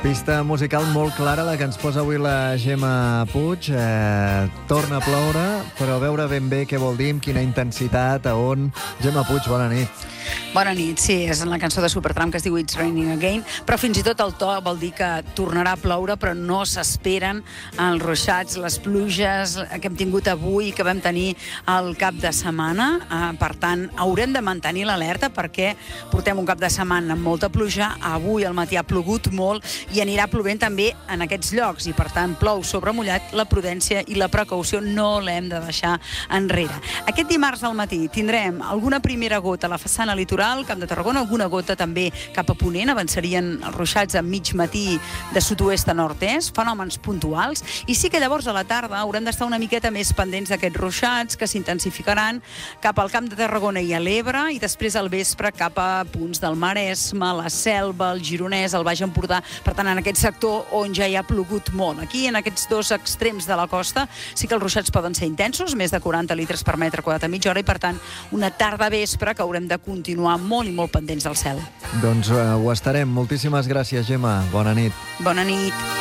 Pista musical molt clara, la que ens posa avui la Gemma Puig. Torna a ploure, però a veure ben bé què vol dir, amb quina intensitat, a on. Gemma Puig, bona nit. Bona nit, sí, és la cançó de Supertramp que es diu It's Raining Again, però fins i tot el to vol dir que tornarà a ploure, però no s'esperen els ruixats, les pluges que hem tingut avui, que vam tenir al cap de setmana. Per tant, haurem de mantenir l'alerta perquè portem un cap de setmana amb molta pluja. Avui al matí ha plogut molt i anirà plovent també en aquests llocs i, per tant, plou sobre mullat. La prudència i la precaució no l'hem de deixar enrere. Aquest dimarts al matí tindrem alguna primera gota a la façana litoral, Camp de Tarragona, alguna gota també cap a ponent, avançarien els ruixats a mig matí de sud-oest a nord-est, fenòmens puntuals, i sí que llavors a la tarda haurem d'estar una miqueta més pendents d'aquests ruixats que s'intensificaran cap al Camp de Tarragona i a l'Ebre, i després al vespre cap a punts del Maresme, la Selva, el Gironès, el Baix Empordà, per tant en aquest sector on ja hi ha plogut molt. Aquí, en aquests dos extrems de la costa, sí que els ruixats poden ser intensos, més de 40 litres per metre quadrat a mitja hora, i per tant una tarda vespre que haurem de continuar molt i molt pendents del cel. Doncs ho estarem. Moltíssimes gràcies, Gemma. Bona nit. Bona nit.